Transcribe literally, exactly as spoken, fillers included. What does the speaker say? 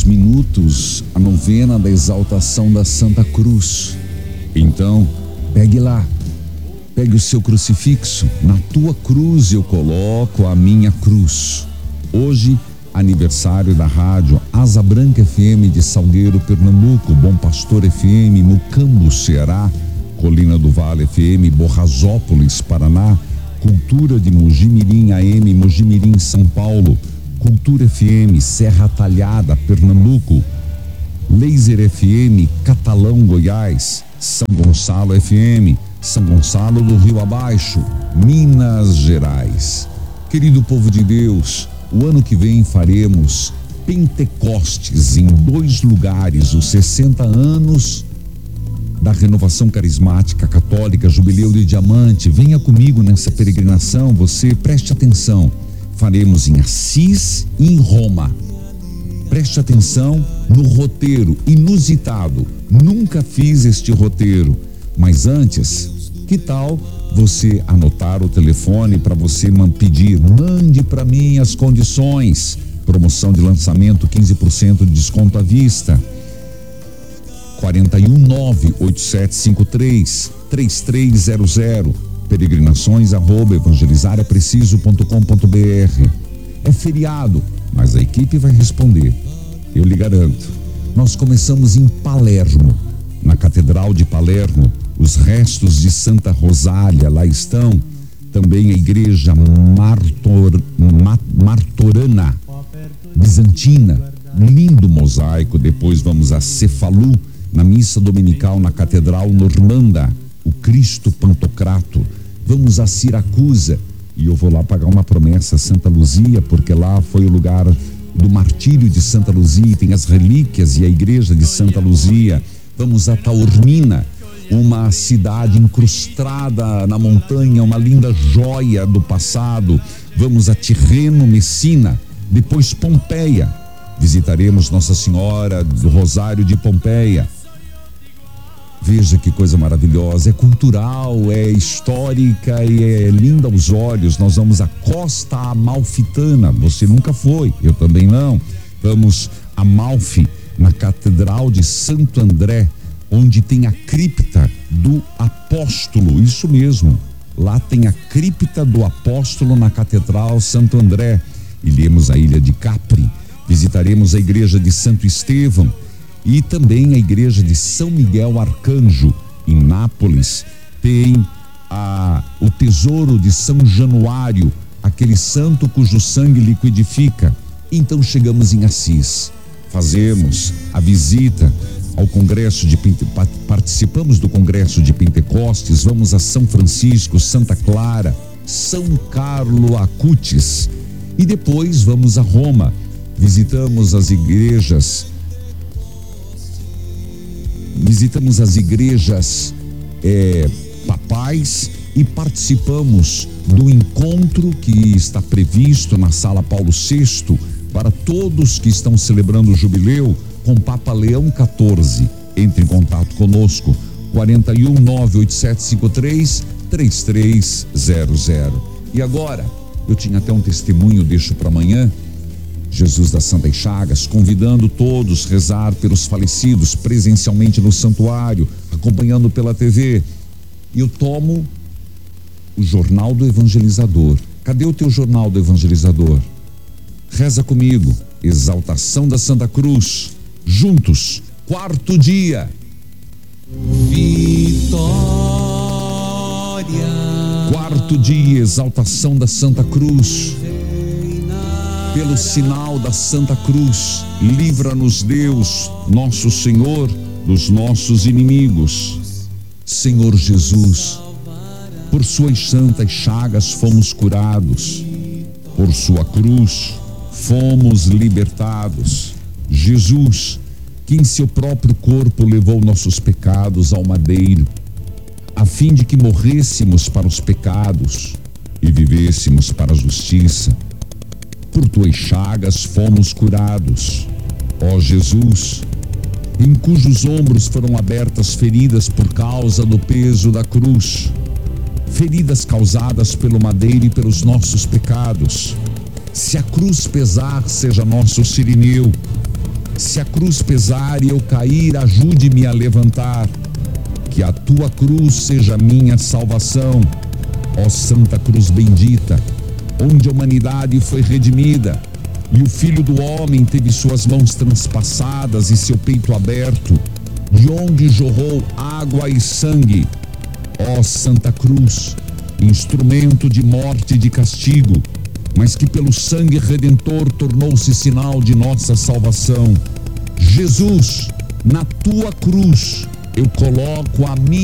minutos a novena da exaltação da Santa Cruz. Então, pegue lá, pegue o seu crucifixo, na tua cruz eu coloco a minha cruz. Hoje, aniversário da rádio Asa Branca F M de Salgueiro, Pernambuco, Bom Pastor F M, Mucambo, Ceará, Colina do Vale F M, Borrazópolis, Paraná, Cultura de Mojimirim A M, Mojimirim, São Paulo, Cultura F M, Serra Talhada, Pernambuco, Laser F M, Catalão, Goiás, São Gonçalo F M, São Gonçalo do Rio Abaixo, Minas Gerais. Querido povo de Deus, o ano que vem faremos Pentecostes em dois lugares, os sessenta anos da Renovação Carismática Católica, Jubileu de Diamante. Venha comigo nessa peregrinação, você preste atenção. Faremos em Assis e em Roma. Preste atenção no roteiro inusitado. Nunca fiz este roteiro, mas antes, que tal você anotar o telefone para você pedir? Mande para mim as condições. Promoção de lançamento, quinze por cento de desconto à vista. quatro um nove, oito sete cinco três, três três zero zero. Peregrinações arroba evangelizarepreciso ponto com ponto br. É feriado, mas a equipe vai responder, eu lhe garanto. Nós começamos em Palermo, na Catedral de Palermo. Os restos de Santa Rosália lá estão. Também a igreja Martor, Ma, Martorana Bizantina, lindo mosaico. Depois vamos a Cefalu, na missa dominical na Catedral Normanda, o Cristo Pantocrato. Vamos a Siracusa, e eu vou lá pagar uma promessa a Santa Luzia, porque lá foi o lugar do martírio de Santa Luzia, e tem as relíquias e a igreja de Santa Luzia. Vamos a Taormina, uma cidade incrustada na montanha, uma linda joia do passado. Vamos a Tirreno, Messina, depois Pompeia. Visitaremos Nossa Senhora do Rosário de Pompeia. Veja que coisa maravilhosa, é cultural, é histórica e é linda aos olhos. Nós vamos à Costa Amalfitana, você nunca foi, eu também não. Vamos a Amalfi, na Catedral de Santo André, onde tem a cripta do apóstolo, isso mesmo, lá tem a cripta do apóstolo na Catedral Santo André. Iremos à ilha de Capri, visitaremos a igreja de Santo Estevão e também a igreja de São Miguel Arcanjo. Em Nápoles tem a, o tesouro de São Januário, aquele santo cujo sangue liquidifica. Então chegamos em Assis, fazemos a visita ao Congresso de Pente... participamos do Congresso de Pentecostes. Vamos a São Francisco, Santa Clara, São Carlo Acutis, e depois vamos a Roma. Visitamos as igrejas visitamos as igrejas é, papais e participamos do encontro que está previsto na Sala Paulo sexto para todos que estão celebrando o jubileu com Papa Leão quatorze. Entre em contato conosco, quatro um nove, oito sete cinco três, três três zero zero. E agora, eu tinha até um testemunho, deixo para amanhã. Jesus das Santas Chagas, convidando todos a rezar pelos falecidos presencialmente no santuário, acompanhando pela T V. E eu tomo o Jornal do Evangelizador. Cadê o teu Jornal do Evangelizador? Reza comigo, exaltação da Santa Cruz, juntos, quarto dia. Vitória. Quarto dia, exaltação da Santa Cruz. Pelo sinal da Santa Cruz, livra-nos Deus, nosso Senhor, dos nossos inimigos. Senhor Jesus, por suas santas chagas fomos curados, por sua cruz fomos libertados. Jesus, que em seu próprio corpo levou nossos pecados ao madeiro, a fim de que morrêssemos para os pecados e vivêssemos para a justiça. Por tuas chagas fomos curados, ó Jesus, em cujos ombros foram abertas feridas por causa do peso da cruz, feridas causadas pelo madeiro e pelos nossos pecados. Se a cruz pesar, seja nosso sirineu, Se a cruz pesar e eu cair, ajude-me a levantar. Que a tua cruz seja minha salvação, ó Santa Cruz bendita, onde a humanidade foi redimida e o Filho do Homem teve suas mãos transpassadas e seu peito aberto, de onde jorrou água e sangue. Ó Santa Cruz, instrumento de morte e de castigo, mas que pelo sangue redentor tornou-se sinal de nossa salvação. Jesus, na tua cruz, eu coloco a minha